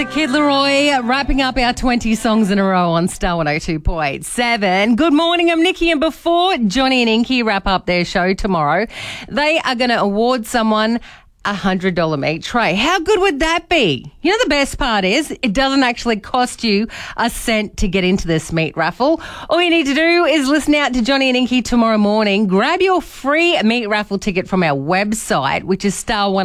the Kid Leroy, wrapping up our 20 songs in a row on Star 102.7. Good morning, I'm Nikki, and before Johnny and Inky wrap up their show tomorrow, they are going to award someone a $100 meat tray. How good would that be? You know, the best part is it doesn't actually cost you a cent to get into this meat raffle. All you need to do is listen out to Johnny and Inky tomorrow morning. Grab your free meat raffle ticket from our website, which is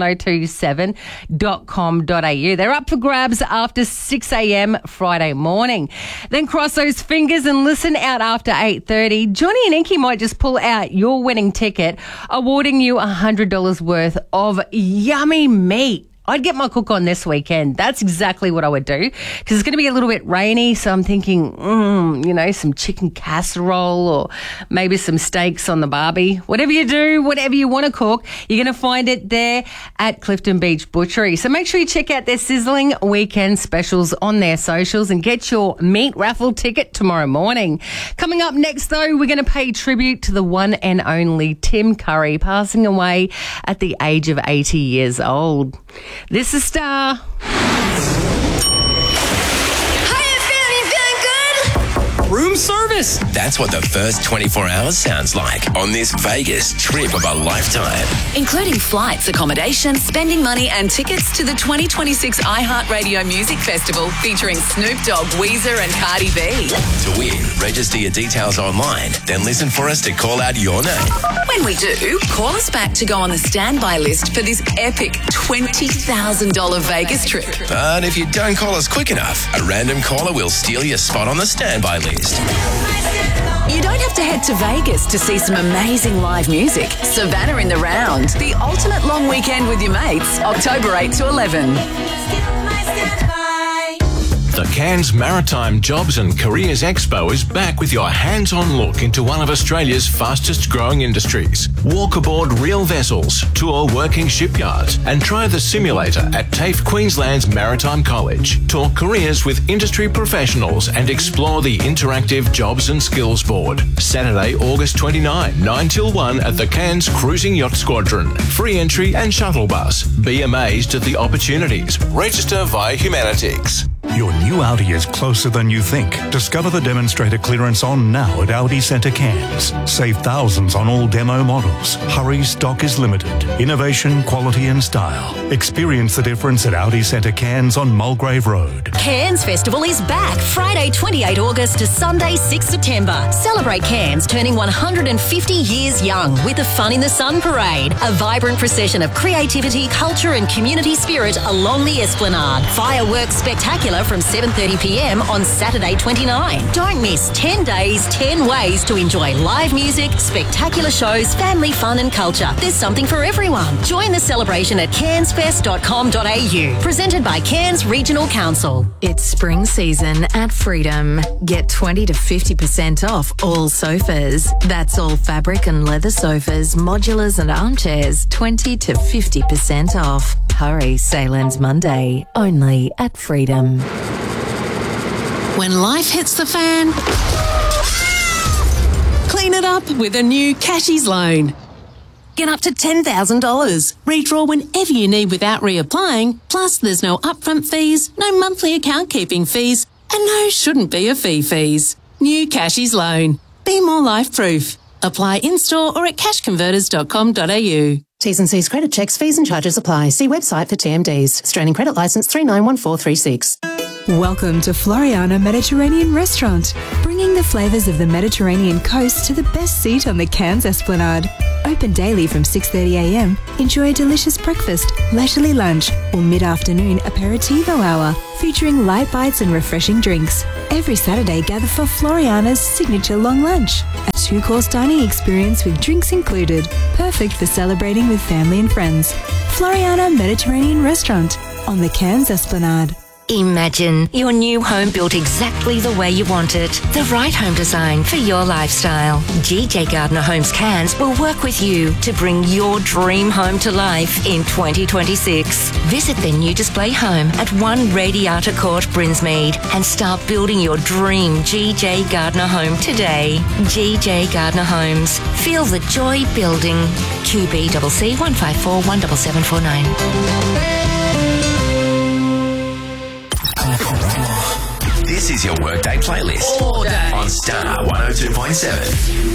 star1027.com.au. They're up for grabs after 6 a.m. Friday morning. Then cross those fingers and listen out after 8:30. Johnny and Inky might just pull out your winning ticket, awarding you $100 worth of yummy meat. I'd get my cook on this weekend. That's exactly what I would do, because it's going to be a little bit rainy, so I'm thinking, some chicken casserole or maybe some steaks on the barbie. Whatever you do, whatever you want to cook, you're going to find it there at Clifton Beach Butchery. So make sure you check out their sizzling weekend specials on their socials and get your meat raffle ticket tomorrow morning. Coming up next, though, we're going to pay tribute to the one and only Tim Curry, passing away at the age of 80 years old. This is Star. Room service. That's what the first 24 hours sounds like on this Vegas trip of a lifetime. Including flights, accommodation, spending money and tickets to the 2026 iHeartRadio Music Festival featuring Snoop Dogg, Weezer and Cardi B. To win, register your details online, then listen for us to call out your name. When we do, call us back to go on the standby list for this epic $20,000 Vegas trip. But if you don't call us quick enough, a random caller will steal your spot on the standby list. You don't have to head to Vegas to see some amazing live music. Savannah in the Round, the ultimate long weekend with your mates, October 8 to 11. The Cairns Maritime Jobs and Careers Expo is back with your hands-on look into one of Australia's fastest growing industries. Walk aboard real vessels, tour working shipyards and try the simulator at TAFE Queensland's Maritime College. Talk careers with industry professionals and explore the interactive Jobs and Skills Board. Saturday, August 29, 9 till 1 at the Cairns Cruising Yacht Squadron. Free entry and shuttle bus. Be amazed at the opportunities. Register via Humanitics. Your new Audi is closer than you think. Discover the demonstrator clearance on now at Audi Centre Cairns. Save thousands on all demo models. Hurry, stock is limited. Innovation, quality and style. Experience the difference at Audi Centre Cairns on Mulgrave Road. Cairns Festival is back Friday 28 August to Sunday 6 September. Celebrate Cairns turning 150 years young with the Fun in the Sun Parade. A vibrant procession of creativity, culture and community spirit along the Esplanade. Fireworks spectacular from 7:30pm on Saturday 29. Don't miss 10 days, 10 ways to enjoy live music, spectacular shows, family fun and culture. There's something for everyone. Join the celebration at cairnsfest.com.au. Presented by Cairns Regional Council. It's spring season at Freedom. Get 20 to 50% off all sofas. That's all fabric and leather sofas, modulars and armchairs. 20 to 50% off. Hurry, sale ends Monday. Only at Freedom. When life hits the fan, clean it up with a new Cashies loan. Get up to $10,000. Redraw whenever you need without reapplying. Plus, there's no upfront fees, no monthly account keeping fees, and no shouldn't be a fees. New Cashies loan. Be more life-proof. Apply in-store or at cashconverters.com.au. T's and C's credit checks, fees and charges apply. See website for TMDs. Australian Credit Licence 391436. Welcome to Floriana Mediterranean Restaurant, bringing the flavours of the Mediterranean coast to the best seat on the Cairns Esplanade. Open daily from 6:30am. Enjoy a delicious breakfast, leisurely lunch or mid-afternoon aperitivo hour featuring light bites and refreshing drinks. Every Saturday, gather for Floriana's signature long lunch, a 2-course dining experience with drinks included, perfect for celebrating with family and friends. Floriana Mediterranean Restaurant on the Cairns Esplanade. Imagine your new home built exactly the way you want it. The right home design for your lifestyle. GJ Gardner Homes Cairns will work with you to bring your dream home to life in 2026. Visit their new display home at 1 Radiata Court, Brinsmead, and start building your dream GJ Gardner home today. GJ Gardner Homes. Feel the joy building. QBCC 154 17749. This is your Workday playlist All day. on Star 102.7.